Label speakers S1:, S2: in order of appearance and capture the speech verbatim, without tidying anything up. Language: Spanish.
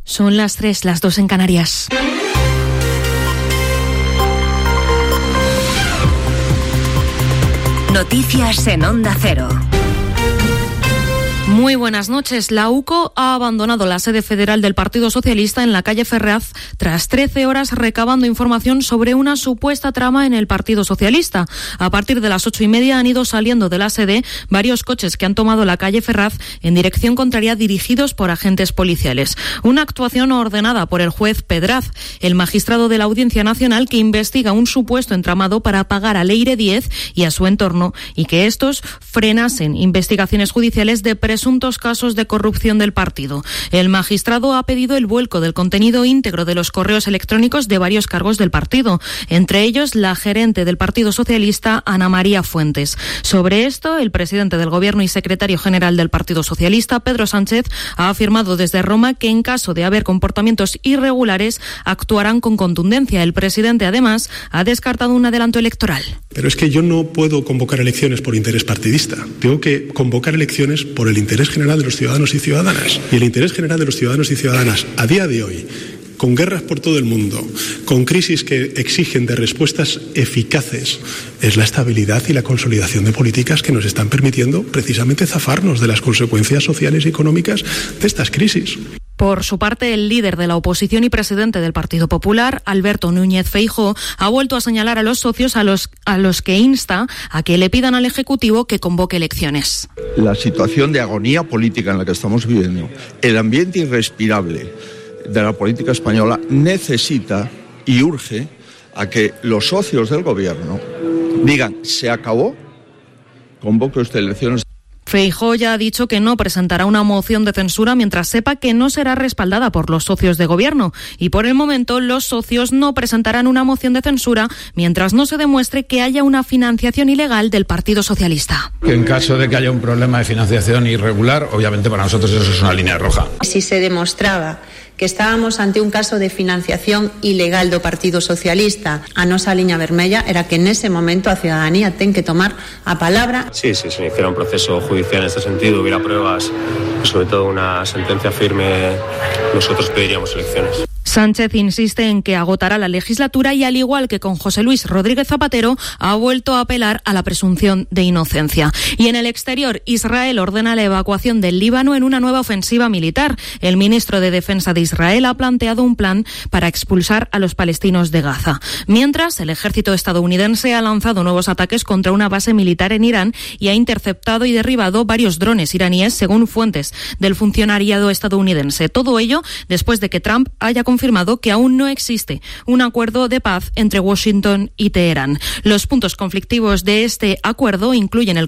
S1: Son las tres, las dos en Canarias.
S2: Noticias en Onda Cero.
S1: Muy buenas noches. La U C O ha abandonado la sede federal del Partido Socialista en la calle Ferraz tras trece horas recabando información sobre una supuesta trama en el Partido Socialista. A partir de las ocho y media han ido saliendo de la sede varios coches que han tomado la calle Ferraz en dirección contraria dirigidos por agentes policiales. Una actuación ordenada por el juez Pedraz, el magistrado de la Audiencia Nacional que investiga un supuesto entramado para pagar a Leire Díez y a su entorno y que estos frenasen investigaciones judiciales de presuntos casos de corrupción del partido. El magistrado ha pedido el vuelco del contenido íntegro de los correos electrónicos de varios cargos del partido, entre ellos la gerente del Partido Socialista, Ana María Fuentes. Sobre esto, el presidente del Gobierno y secretario general del Partido Socialista, Pedro Sánchez, ha afirmado desde Roma que en caso de haber comportamientos irregulares actuarán con contundencia. El presidente, además, ha descartado un adelanto electoral.
S3: Pero es que yo no puedo convocar elecciones por interés partidista. Tengo que convocar elecciones por el interés general de los ciudadanos y ciudadanas. Y el interés general de los ciudadanos y ciudadanas a día de hoy, con guerras por todo el mundo, con crisis que exigen de respuestas eficaces, es la estabilidad y la consolidación de políticas que nos están permitiendo precisamente zafarnos de las consecuencias sociales y económicas de estas crisis.
S1: Por su parte, el líder de la oposición y presidente del Partido Popular, Alberto Núñez Feijóo, ha vuelto a señalar a los socios a los, a los que insta a que le pidan al Ejecutivo que convoque elecciones.
S4: La situación de agonía política en la que estamos viviendo, el ambiente irrespirable de la política española necesita y urge a que los socios del Gobierno digan, se acabó, convoque usted elecciones.
S1: Feijóo ya ha dicho que no presentará una moción de censura mientras sepa que no será respaldada por los socios de gobierno. Y por el momento los socios no presentarán una moción de censura mientras no se demuestre que haya una financiación ilegal del Partido Socialista.
S5: Que en caso de que haya un problema de financiación irregular, obviamente para nosotros eso es una línea roja.
S6: Si se demostraba que estábamos ante un caso de financiación ilegal do Partido Socialista, a nosa liña vermella era que nese momento a ciudadanía ten que tomar a palabra.
S7: Sí, sí, se iniciara un proceso judicial en este sentido, hubiera pruebas, sobre todo una sentencia firme, nosotros pediríamos elecciones.
S1: Sánchez insiste en que agotará la legislatura y, al igual que con José Luis Rodríguez Zapatero, ha vuelto a apelar a la presunción de inocencia. Y en el exterior, Israel ordena la evacuación del Líbano en una nueva ofensiva militar. El ministro de Defensa de Israel ha planteado un plan para expulsar a los palestinos de Gaza. Mientras, el ejército estadounidense ha lanzado nuevos ataques contra una base militar en Irán y ha interceptado y derribado varios drones iraníes, según fuentes del funcionariado estadounidense. Todo ello después de que Trump haya confirmado que aún no existe un acuerdo de paz entre Washington y Teherán. Los puntos conflictivos de este acuerdo incluyen el